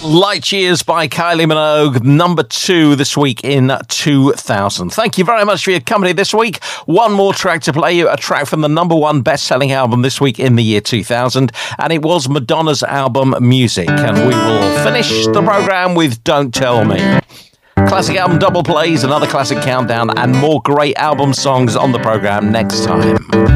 Light Years by Kylie Minogue, number 2 this week in 2000. Thank you very much for your company this week. One more track to play you, a track from the number 1 best-selling album this week in the year 2000, and it was Madonna's album Music. And we will finish the programme with Don't Tell Me. Classic album double plays, another classic countdown, and more great album songs on the programme next time.